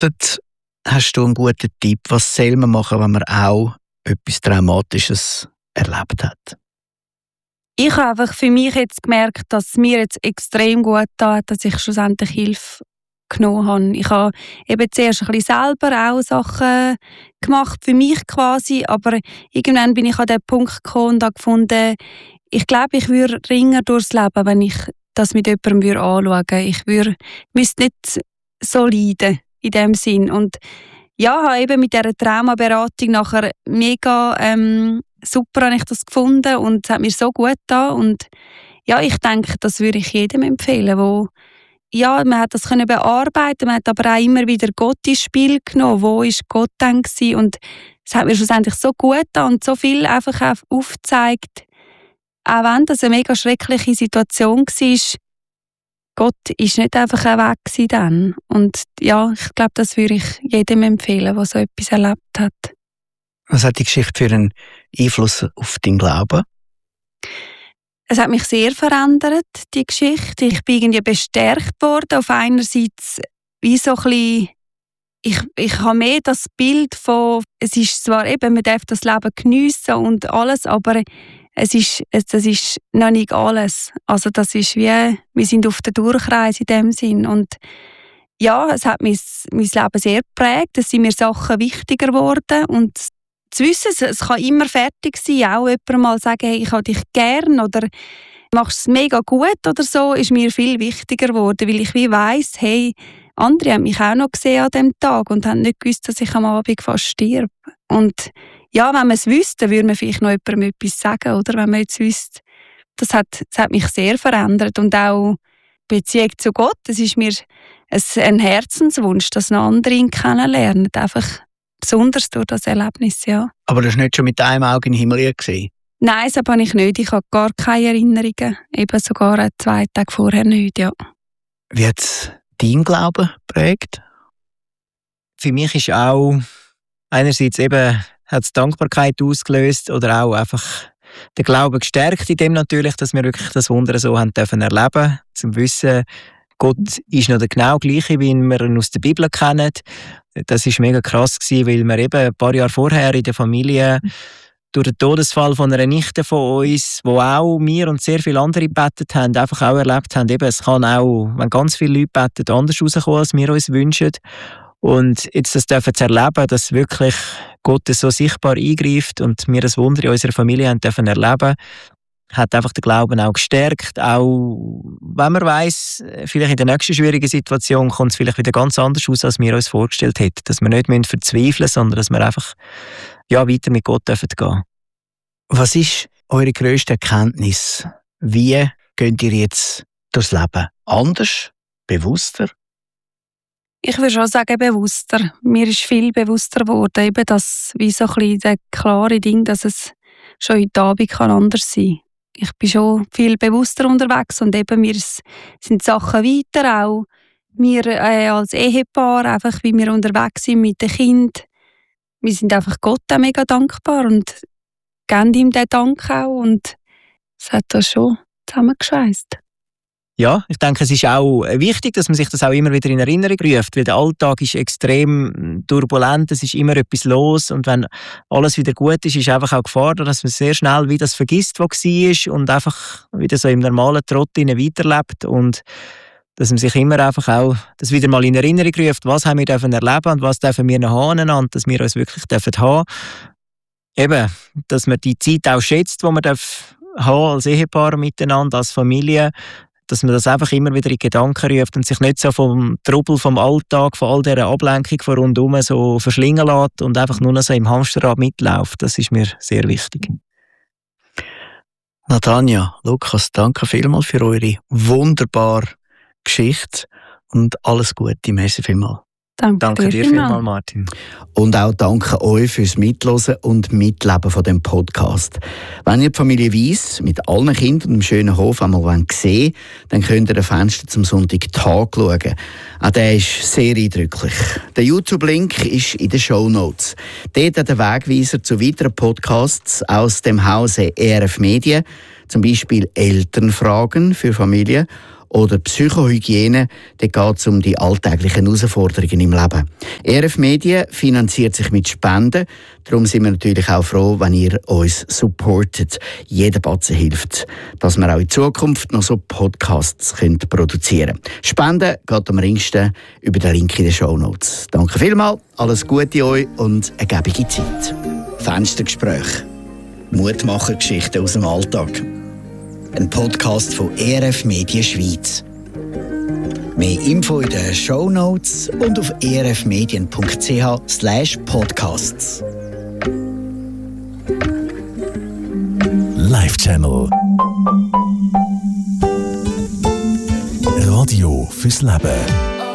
startet, hast du einen guten Tipp? Was soll man machen, wenn man auch etwas Traumatisches erlebt hat? Ich habe einfach für mich jetzt gemerkt, dass es mir jetzt extrem gut tat, dass ich schlussendlich Hilfe genommen habe. Ich habe eben zuerst ein bisschen selber auch Sachen gemacht für mich quasi, aber irgendwann bin ich an den Punkt gekommen und habe gefunden, ich glaube, ich würde ringer durchs Leben, wenn ich das mit jemandem anschauen würde. Ich müsste nicht so leiden in dem Sinn. Und ja, habe eben mit dieser Traumaberatung nachher mega super habe ich das gefunden und es hat mir so gut getan. Und ja, ich denke, das würde ich jedem empfehlen, wo ja, man hat das können bearbeiten, man hat aber auch immer wieder Gott ins Spiel genommen. Wo ist Gott dann gewesen? Und es hat mir schlussendlich so gut getan und so viel einfach auch aufgezeigt, auch wenn das eine mega schreckliche Situation war, Gott ist nicht einfach weg gewesen dann. Und ja, ich glaube, das würde ich jedem empfehlen, der so etwas erlebt hat. Was hat die Geschichte für einen Einfluss auf deinen Glauben? Es hat mich sehr verändert, die Geschichte. Ich bin irgendwie bestärkt worden. Auf einerseits wie so ein bisschen, ich habe mehr das Bild von, es ist zwar eben, man darf das Leben geniessen und alles, aber das ist noch nicht alles. Also das ist wie, wir sind auf der Durchreise in dem Sinn. Und ja, es hat mein Leben sehr geprägt. Es sind mir Sachen wichtiger geworden. Und zu wissen, es kann immer fertig sein, auch jemand mal sagen, hey, ich habe dich gern oder machst es mega gut oder so, ist mir viel wichtiger geworden, weil ich wie weiss, hey, andere haben mich auch noch gesehen an diesem Tag und haben nicht gewusst, dass ich am Abend fast stirb. Und ja, wenn man es wüsste, würde man vielleicht noch jemandem etwas sagen, oder? Wenn man jetzt wüsste, das hat mich sehr verändert und auch die Beziehung zu Gott, das ist mir ein Herzenswunsch, dass noch andere ihn kennenlernen, einfach besonders durch das Erlebnis, ja. Aber du hast nicht schon mit einem Auge in den Himmel gesehen? Nein, das habe ich nicht. Ich habe gar keine Erinnerungen. Eben sogar 2 Tage vorher nicht, ja. Wie hat es dein Glauben geprägt? Für mich ist auch einerseits eben hat es Dankbarkeit ausgelöst oder auch einfach den Glauben gestärkt in dem natürlich, dass wir wirklich das Wunder so haben dürfen erleben, zum Wissen, Gott ist noch der genau gleiche, wie wir ihn aus der Bibel kennen. Das war mega krass gewesen, weil wir eben ein paar Jahre vorher in der Familie durch den Todesfall von einer Nichte von uns, wo auch wir und sehr viele andere gebetet haben, einfach auch erlebt haben, eben, es kann auch, wenn ganz viele Leute beten, anders rauskommen, als wir uns wünschen. Und jetzt das dürfen zu erleben, dass wirklich Gott so sichtbar eingreift und wir das Wunder in unserer Familie haben dürfen erleben, hat einfach den Glauben auch gestärkt. Auch wenn man weiss, vielleicht in der nächsten schwierigen Situation kommt es vielleicht wieder ganz anders aus, als wir uns vorgestellt hätten. Dass wir nicht verzweifeln müssen, sondern dass wir einfach weiter mit Gott gehen dürfen. Was ist eure grösste Erkenntnis? Wie geht ihr jetzt durchs Leben? Anders? Bewusster? Ich würde schon sagen, bewusster. Mir ist viel bewusster geworden, eben das, wie so ein bisschen das klare Ding, dass es schon heute Abend anders sein kann. Ich bin schon viel bewusster unterwegs und eben mir sind Sachen weiter, auch wir als Ehepaar, einfach wie wir unterwegs sind mit den Kindern. Wir sind einfach Gott auch mega dankbar und geben ihm den Dank auch und es hat das schon zusammengeschweißt. Ja, ich denke, es ist auch wichtig, dass man sich das auch immer wieder in Erinnerung ruft, weil der Alltag ist extrem turbulent, es ist immer etwas los und wenn alles wieder gut ist einfach auch Gefahr, dass man sehr schnell wieder das vergisst, was war und einfach wieder so im normalen Trott weiterlebt und dass man sich immer einfach auch das wieder mal in Erinnerung ruft, was haben wir erleben und was dürfen wir noch haben aneinander, dass wir uns wirklich haben. Eben, dass man die Zeit auch schätzt, die man haben als Ehepaar miteinander, als Familie, dass man das einfach immer wieder in Gedanken ruft und sich nicht so vom Trubel, vom Alltag, von all dieser Ablenkung von rundherum so verschlingen lässt und einfach nur noch so im Hamsterrad mitläuft. Das ist mir sehr wichtig. Natanja, Lukas, danke vielmals für eure wunderbare Geschichte und alles Gute. Merci vielmals. Danke dir vielmals, Martin. Und auch danke euch fürs Mithören und Mitleben von dem Podcast. Wenn ihr die Familie Weiss mit allen Kindern und dem schönen Hof einmal sehen wollt, dann könnt ihr den Fenster zum Sonntagtag schauen. Auch der ist sehr eindrücklich. Der YouTube-Link ist in den Shownotes. Dort der Wegweiser zu weiteren Podcasts aus dem Hause ERF Medien, zum Beispiel Elternfragen für Familien oder Psychohygiene, dann geht es um die alltäglichen Herausforderungen im Leben. ERF Medien finanziert sich mit Spenden. Darum sind wir natürlich auch froh, wenn ihr uns supportet. Jeder Batzen hilft, dass wir auch in Zukunft noch so Podcasts produzieren können. Spenden geht am ringsten über den Link in den Shownotes. Danke vielmals, alles Gute euch und eine gebige Zeit. Fenstergespräch. Mutmacher-Geschichten aus dem Alltag. Ein Podcast von ERF Medien Schweiz. Mehr Info in den Shownotes und auf erfmedien.ch/podcasts. Live Channel. Radio fürs Leben.